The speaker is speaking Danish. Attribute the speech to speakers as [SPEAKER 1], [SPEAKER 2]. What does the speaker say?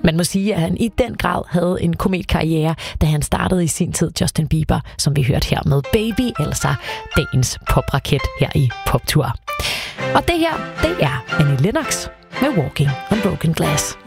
[SPEAKER 1] Man må sige, at han i den grad havde en kometkarriere, da han startede i sin tid Justin Bieber, som vi hørte her med Baby, altså dagens popraket her i Poptur. Og det her, det er Annie Lennox med Walking on Broken Glass.